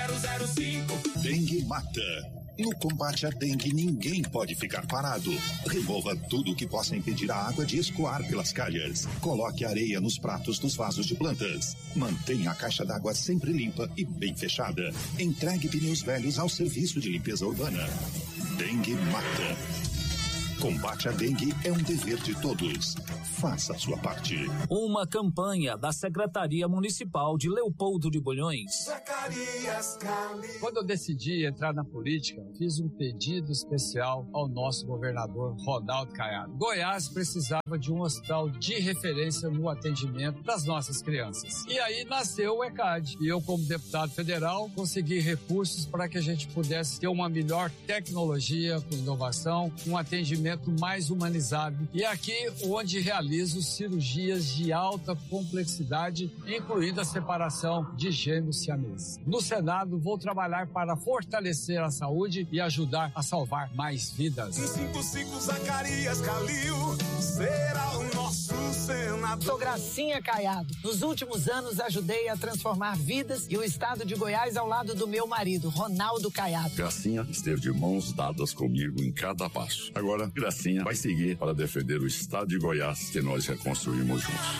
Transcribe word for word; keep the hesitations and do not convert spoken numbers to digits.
zero zero cinco. Dengue mata. No combate à dengue, ninguém pode ficar parado. Remova tudo que possa impedir a água de escoar pelas calhas. Coloque areia nos pratos dos vasos de plantas. Mantenha a caixa d'água sempre limpa e bem fechada. Entregue pneus velhos ao serviço de limpeza urbana. Dengue mata. Combate à dengue é um dever de todos. Faça a sua parte. Uma campanha da Secretaria Municipal de Leopoldo de Bulhões. Zacarias Cali. Quando eu decidi entrar na política, fiz um pedido especial ao nosso governador Ronaldo Caiado. Goiás precisava de um hospital de referência no atendimento das nossas crianças. E aí nasceu o ECAD. E eu, como deputado federal, consegui recursos para que a gente pudesse ter uma melhor tecnologia, com inovação, um atendimento mais humanizado. E aqui onde realizo cirurgias de alta complexidade, incluindo a separação de gêmeos siameses. No Senado, vou trabalhar para fortalecer a saúde e ajudar a salvar mais vidas. cinco cinco Zacarias Calil será o nosso senador. Sou Gracinha Caiado. Nos últimos anos ajudei a transformar vidas e o estado de Goiás ao lado do meu marido, Ronaldo Caiado. Gracinha esteve de mãos dadas comigo em cada passo. Agora, Gracinha vai seguir para defender o estado de Goiás que nós reconstruímos juntos.